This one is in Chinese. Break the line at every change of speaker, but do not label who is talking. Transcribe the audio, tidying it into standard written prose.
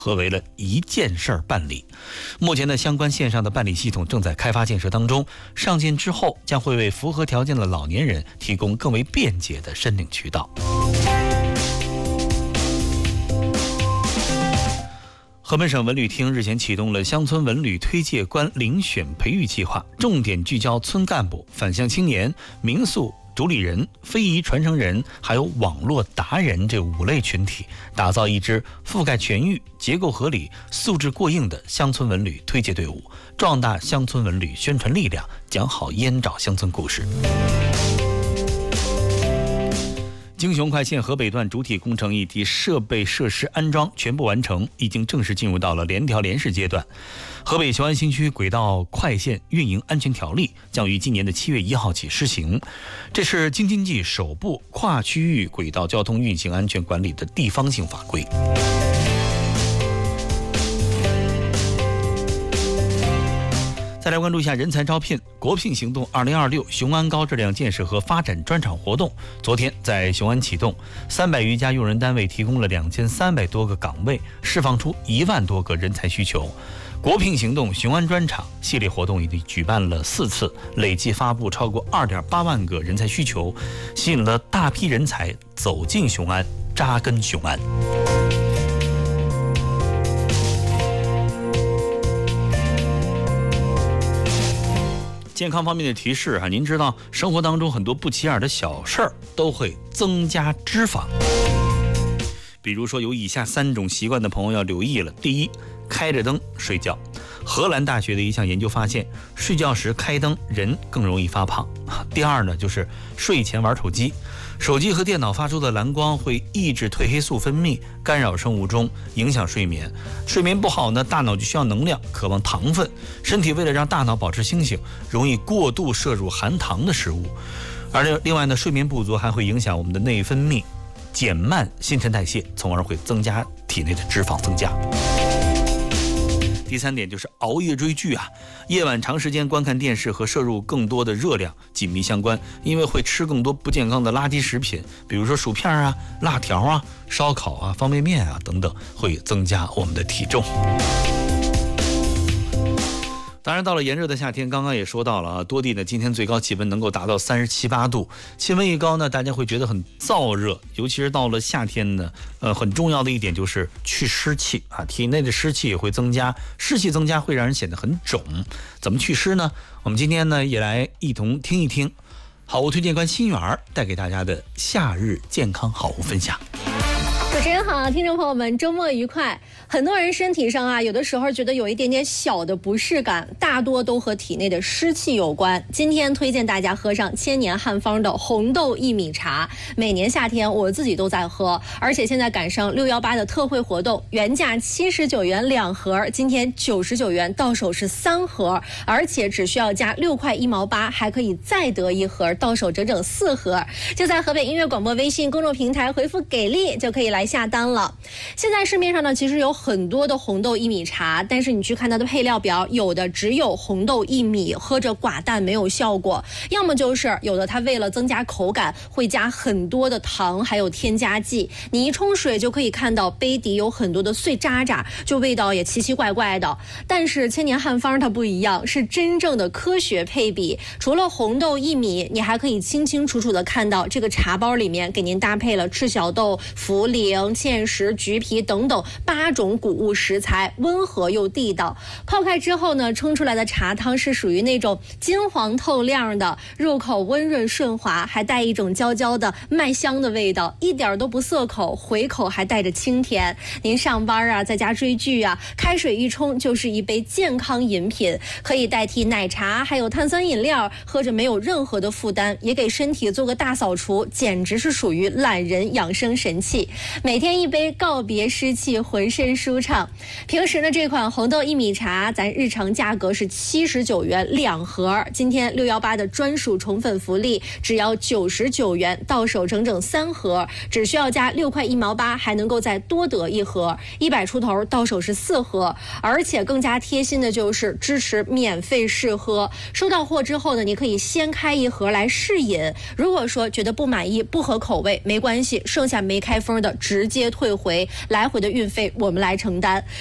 合为了一件事儿办理。目前的相关线上的办理系统正在开发建设当中，上线之后将会为符合条件的老年人提供更为便捷的申领渠道。河北省文旅厅日前启动了乡村文旅推介官遴选培育计划，重点聚焦村干部、返乡青年、民宿主理人、非遗传承人还有网络达人这5类群体，打造一支覆盖全域、结构合理、素质过硬的乡村文旅推介队伍，壮大乡村文旅宣传力量，讲好烟沼乡村故事。京雄快线河北段主体工程以及设备设施安装全部完成，已经正式进入到了联调联试阶段。河北雄安新区轨道快线运营安全条例将于今年的7月1号起施行，这是京津冀首部跨区域轨道交通运行安全管理的地方性法规。再来关注一下人才招聘。国聘行动2026雄安高质量建设和发展专场活动昨天在雄安启动，300余家用人单位提供了2300多个岗位，释放出1万多个人才需求。国聘行动雄安专场系列活动已经举办了4次，累计发布超过2.8万个人才需求，吸引了大批人才走进雄安，扎根雄安。健康方面的提示您知道生活当中很多不起眼的小事儿都会增加脂肪，比如说有以下3种习惯的朋友要留意了。第一，开着灯睡觉。荷兰大学的一项研究发现，睡觉时开灯人更容易发胖。第二呢，就是睡前玩手机，手机和电脑发出的蓝光会抑制褪黑素分泌，干扰生物钟，影响睡眠。睡眠不好呢，大脑就需要能量，渴望糖分，身体为了让大脑保持清醒，容易过度摄入含糖的食物。而另外呢，睡眠不足还会影响我们的内分泌，减慢新陈代谢，从而会增加体内的脂肪增加。第3点就是熬夜追剧夜晚长时间观看电视和摄入更多的热量紧密相关，因为会吃更多不健康的垃圾食品，比如说薯片辣条烧烤方便面等等，会增加我们的体重。当然到了炎热的夏天，刚刚也说到了多地呢今天最高气温能够达到37、8度，气温一高呢，大家会觉得很燥热，尤其是到了夏天呢，很重要的一点就是去湿气体内的湿气也会增加，湿气增加会让人显得很肿。怎么去湿呢？我们今天呢也来一同听一听好物推荐官心源带给大家的夏日健康好物分享。
主持人好，听众朋友们，周末愉快。很多人身体上有的时候觉得有一点点小的不适感，大多都和体内的湿气有关。今天推荐大家喝上千年汉方的红豆薏米茶，每年夏天我自己都在喝，而且现在赶上618的特惠活动，原价79元2盒，今天99元到手是3盒，而且只需要加6块1毛8，还可以再得1盒，到手整整4盒。就在河北音乐广播微信公众平台回复给力就可以来下单了。现在市面上呢其实有很多的红豆薏米茶，但是你去看它的配料表，有的只有红豆薏米，喝着寡淡没有效果，要么就是有的它为了增加口感会加很多的糖还有添加剂，你一冲水就可以看到杯底有很多的碎渣渣，就味道也奇奇怪怪的。但是千年汉方它不一样，是真正的科学配比，除了红豆薏米，你还可以清清楚楚的看到这个茶包里面给您搭配了赤小豆、茯苓、芡实、橘皮等等8种谷物食材，温和又地道。泡开之后呢，冲出来的茶汤是属于那种金黄透亮的，入口温润顺滑，还带一种焦焦的麦香的味道，一点都不涩口，回口还带着清甜。您上班在家追剧开水一冲就是一杯健康饮品，可以代替奶茶还有碳酸饮料，喝着没有任何的负担，也给身体做个大扫除，简直是属于懒人养生神器。每天一杯，告别湿气，浑身舒畅。平时呢，这款红豆薏米茶咱日常价格是79元2盒，今天618的专属宠粉福利，只要99元，到手整整3盒，只需要加6块1毛8，还能够再多得1盒，100出头到手是4盒，而且更加贴心的就是支持免费试喝。收到货之后呢，你可以先开1盒来试饮，如果说觉得不满意不合口味没关系，剩下没开封的直接接退回，来回的运费我们来承担。